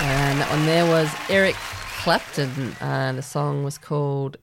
And that one there was Eric Clapton. The song was called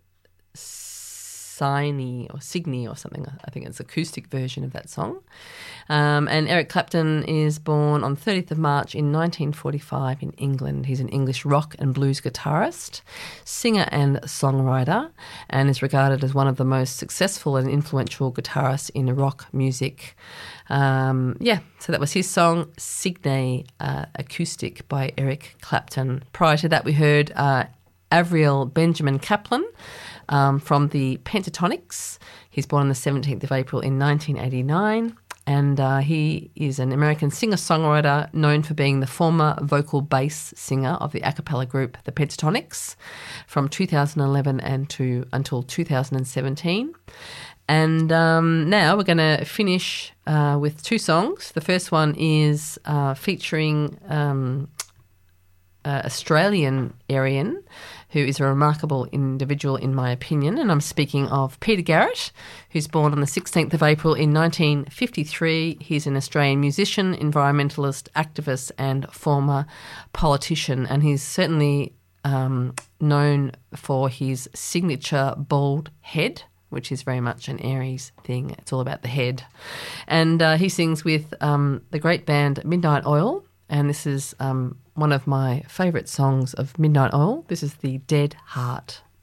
Signe or something. I think it's an acoustic version of that song. And Eric Clapton is born on 30th of March in 1945 in England. He's an English rock and blues guitarist, singer and songwriter, and is regarded as one of the most successful and influential guitarists in rock music. So that was his song, Signe, acoustic by Eric Clapton. Prior to that, we heard Avril Benjamin Kaplan from the Pentatonics. He's born on the 17th of April in 1989. And he is an American singer-songwriter known for being the former vocal bass singer of the a cappella group The Pentatonics from 2011 until 2017. And now we're going to finish with two songs. The first one is featuring Australian Aryan, who is a remarkable individual in my opinion, and I'm speaking of Peter Garrett, who's born on the 16th of April in 1953. He's an Australian musician, environmentalist, activist and former politician, and he's certainly known for his signature bald head, which is very much an Aries thing. It's all about the head. And he sings with the great band Midnight Oil, and this is one of my favourite songs of Midnight Oil. This is The Dead Heart.